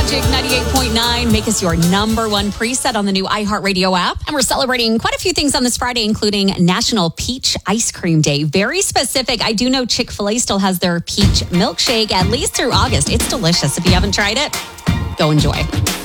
Magic 98.9. Make us your number one preset on the new iHeartRadio app. And we're celebrating quite a few things on this Friday, including National Peach Ice Cream Day. Very specific. I do know Chick-fil-A still has their peach milkshake, at least through August. It's delicious. If you haven't tried it, go enjoy.